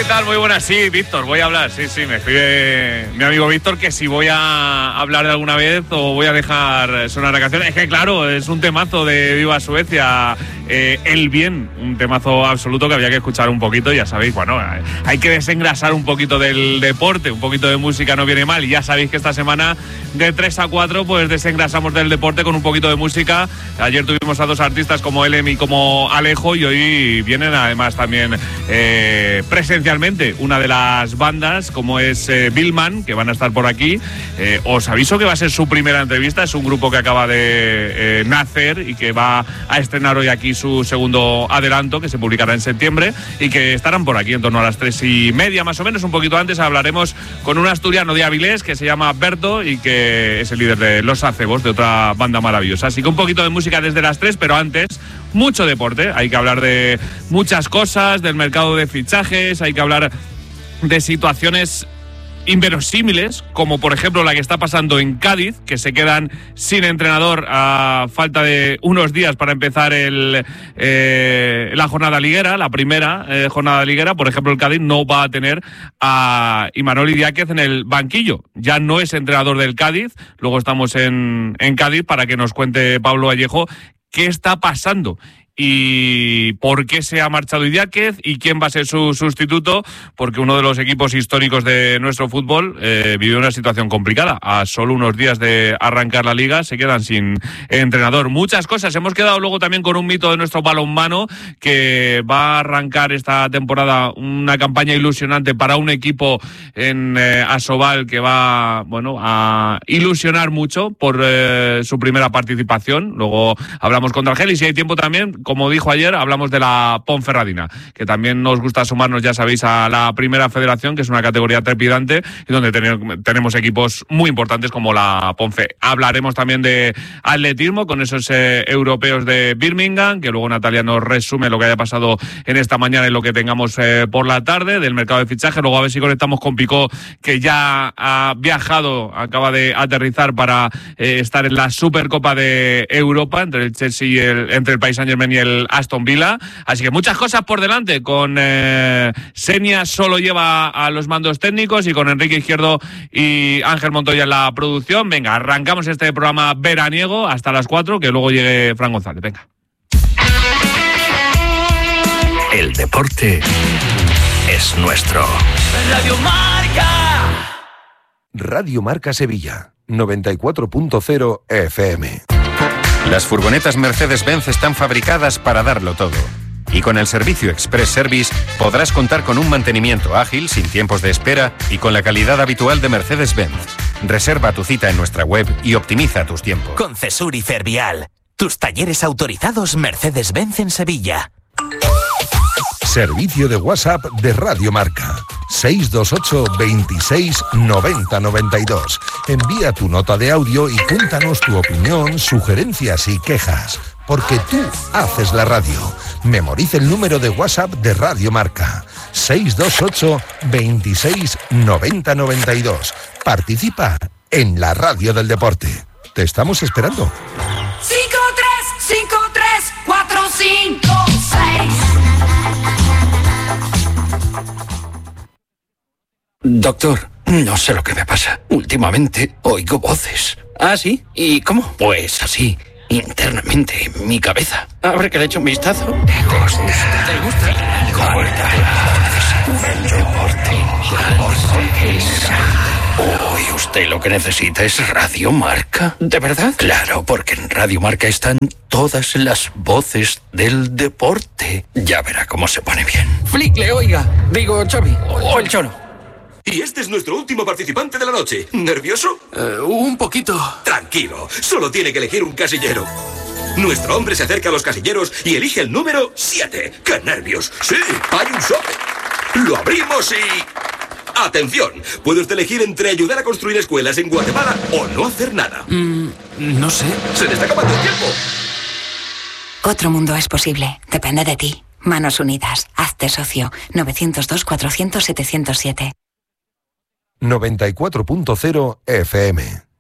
¿qué tal? Muy buenas, sí, Víctor, voy a hablar, sí, me escribe mi amigo Víctor que si voy a hablar de alguna vez o voy a dejar sonar la canción. Es que claro, es un temazo de Viva Suecia, El Bien, un temazo absoluto que había que escuchar un poquito, ya sabéis, bueno, hay que desengrasar un poquito del deporte, un poquito de música no viene mal, y ya sabéis que esta semana de 3 a 4 pues desengrasamos del deporte con un poquito de música. Ayer tuvimos a dos artistas como Elem y como Alejo, y hoy vienen además también presencialmente una de las bandas como es Billman, que van a estar por aquí. Os aviso que va a ser su primera entrevista, es un grupo que acaba de nacer y que va a estrenar hoy aquí su segundo adelanto, que se publicará en septiembre, y que estarán por aquí en torno a las 3:30 más o menos, un poquito antes. Hablaremos con un asturiano de Avilés que se llama Berto y que es el líder de Los Acebos, de otra banda maravillosa. Así que un poquito de música desde las 3, pero antes mucho deporte. Hay que hablar de muchas cosas, del mercado de fichajes, hay que hablar de situaciones inverosímiles, como por ejemplo la que está pasando en Cádiz, que se quedan sin entrenador a falta de unos días para empezar la jornada liguera, la primera jornada liguera. Por ejemplo, el Cádiz no va a tener a Imanol Idiáquez en el banquillo, ya no es entrenador del Cádiz. Luego estamos en Cádiz para que nos cuente Pablo Vallejo qué está pasando y por qué se ha marchado Idiáquez y quién va a ser su sustituto, porque uno de los equipos históricos de nuestro fútbol vive una situación complicada. A solo unos días de arrancar la liga se quedan sin entrenador. Muchas cosas. Hemos quedado luego también con un mito de nuestro balonmano, que va a arrancar esta temporada una campaña ilusionante para un equipo en Asobal que va, bueno, a ilusionar mucho por su primera participación. Luego hablamos con Argel y si hay tiempo también, como dijo ayer, hablamos de la Ponferradina, que también nos gusta sumarnos, ya sabéis, a la Primera Federación, que es una categoría trepidante y donde tenemos equipos muy importantes como la Ponfe. Hablaremos también de atletismo con esos europeos de Birmingham, que luego Natalia nos resume lo que haya pasado en esta mañana y lo que tengamos por la tarde, del mercado de fichaje. Luego a ver si conectamos con Picó, que ya ha viajado, acaba de aterrizar para estar en la Supercopa de Europa entre el Chelsea y entre el Paris Saint-Germain y el Aston Villa. Así que muchas cosas por delante. Con Senia solo lleva a los mandos técnicos y con Enrique Izquierdo y Ángel Montoya en la producción. Venga, arrancamos este programa veraniego hasta las 4, que luego llegue Fran González. Venga. El deporte es nuestro. Radio Marca. Radio Marca Sevilla, 94.0 FM. Las furgonetas Mercedes-Benz están fabricadas para darlo todo. Y con el servicio Express Service podrás contar con un mantenimiento ágil, sin tiempos de espera y con la calidad habitual de Mercedes-Benz. Reserva tu cita en nuestra web y optimiza tus tiempos. Con Cesur y Fervial, tus talleres autorizados Mercedes-Benz en Sevilla. Servicio de WhatsApp de Radio Marca. 628 26 90 92. Envía tu nota de audio y cuéntanos tu opinión, sugerencias y quejas. Porque tú haces la radio. Memoriza el número de WhatsApp de Radio Marca. 628 26 90 92. Participa en la radio del deporte. Te estamos esperando. 5-3-5-3-4-5-6. Doctor, no sé lo que me pasa. Últimamente oigo voces. ¿Ah, sí? ¿Y cómo? Pues así, internamente, en mi cabeza. Habrá que le eche un vistazo. ¿Te gusta? El deporte. Uy, usted lo que necesita es Radio Marca. ¿De verdad? Claro, porque en Radio Marca están todas las voces del deporte. Ya verá cómo se pone bien. Flickle, oiga. Digo, Xavi. O el Cholo. Y este es nuestro último participante de la noche. ¿Nervioso? Un poquito. Tranquilo, solo tiene que elegir un casillero. Nuestro hombre se acerca a los casilleros y elige el número 7. ¡Qué nervios! Sí, hay un sobre. Lo abrimos y... ¡Atención! Puede usted elegir entre ayudar a construir escuelas en Guatemala o no hacer nada. No sé. ¡Se le está acabando el tiempo! Otro mundo es posible. Depende de ti. Manos Unidas. Hazte socio. 902-400-707. 94.0 FM.